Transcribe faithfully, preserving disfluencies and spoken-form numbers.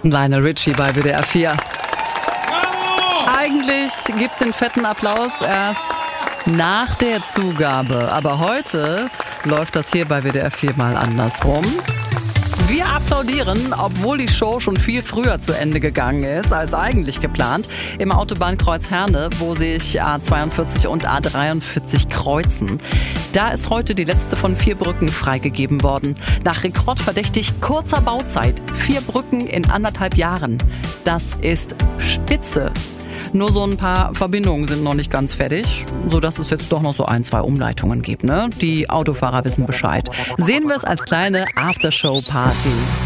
Lionel Richie bei W D R vier. Eigentlich gibt's den fetten Applaus erst nach der Zugabe. Aber heute läuft das hier bei W D R vier mal andersrum. Wir applaudieren, obwohl die Show schon viel früher zu Ende gegangen ist als eigentlich geplant. Im Autobahnkreuz Herne, wo sich A zweiundvierzig und A dreiundvierzig kreuzen. Da ist heute die letzte von vier Brücken freigegeben worden. Nach rekordverdächtig kurzer Bauzeit. Vier Brücken in anderthalb Jahren. Das ist spitze. Nur so ein paar Verbindungen sind noch nicht ganz fertig, sodass es jetzt doch noch so ein, zwei Umleitungen gibt. Ne? Die Autofahrer wissen Bescheid. Sehen wir es als kleine Aftershow-Party.